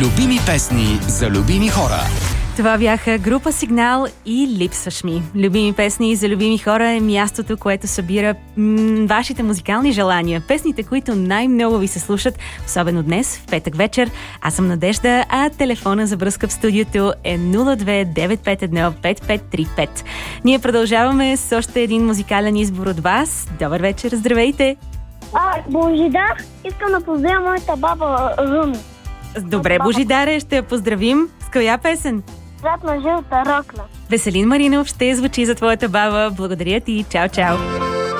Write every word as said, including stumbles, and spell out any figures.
Любими песни за любими хора. Това бяха група Сигнал и Липсваш ми. Любими песни за любими хора е мястото, което събира м- вашите музикални желания. Песните, които най-много ви се слушат, особено днес, в петък вечер. Аз съм Надежда, а телефона за връзка в студиото е нула две девет пет едно пет пет три пет. Ние продължаваме с още един музикален избор от вас. Добър вечер, здравейте! А, Божидар, искам да поздравя моята баба Руми. Добре, Божидаре, ще я поздравим. С коя песен? Цвят на жълта рокля. Веселин Маринов ще звучи за твоята баба. Благодаря ти. Чао, чао.